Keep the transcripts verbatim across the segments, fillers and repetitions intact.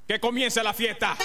Que comience la fiesta.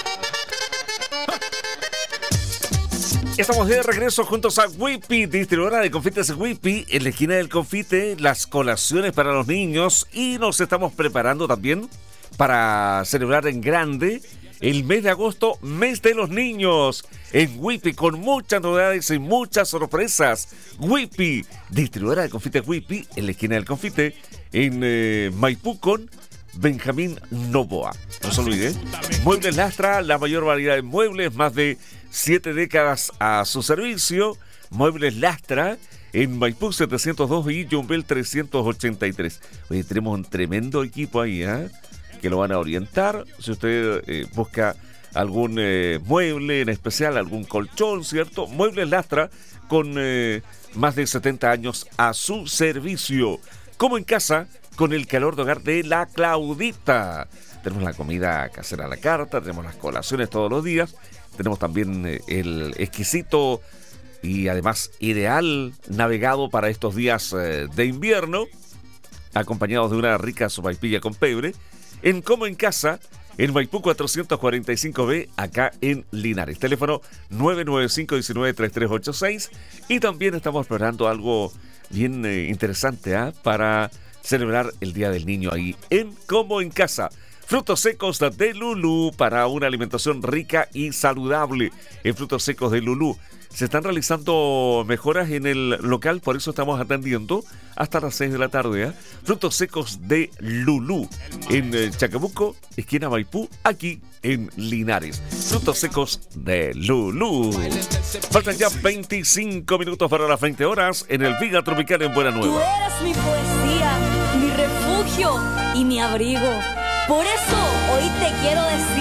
Estamos de regreso juntos a Whippy, distribuidora de confites Whippy, en la esquina del confite, las colaciones para los niños, y nos estamos preparando también para celebrar en grande el mes de agosto, mes de los niños, en Whippy, con muchas novedades y muchas sorpresas. Whippy, distribuidora de confites Whippy, en la esquina del confite, en eh, Maipú con Benjamín Novoa. No se olvide, Muebles Lastra, la mayor variedad de muebles, más de siete décadas a su servicio. Muebles Lastra en Maipú setecientos dos y Yumbel trescientos ochenta y tres. Oye, tenemos un tremendo equipo ahí, ¿eh? Que lo van a orientar. Si usted eh, busca algún eh, mueble en especial, algún colchón, ¿cierto? Muebles Lastra con eh, más de setenta años a su servicio. Como en casa, con el calor de hogar de la Claudita. Tenemos la comida casera a la carta, tenemos las colaciones todos los días, tenemos también eh, el exquisito y además ideal navegado para estos días eh, de invierno, acompañados de una rica sopaipilla con pebre, en Como en Casa, en Maipú cuatrocientos cuarenta y cinco B, acá en Linares. Teléfono nueve nueve cinco, uno nueve, tres tres ocho seis. Y también estamos preparando algo bien eh, interesante ¿eh? para celebrar el Día del Niño ahí en Como en Casa. Frutos secos de Lulú para una alimentación rica y saludable. En Frutos secos de Lulú se están realizando mejoras en el local, por eso estamos atendiendo hasta las seis de la tarde. ¿eh? Frutos secos de Lulú en eh, Chacabuco, esquina Maipú, aquí en Linares. Frutos secos de Lulú. Faltan ya veinticinco minutos para las veinte horas en el Viga Tropical en Buena Nueva. Tú eres mi poesía, mi refugio y mi abrigo. Por eso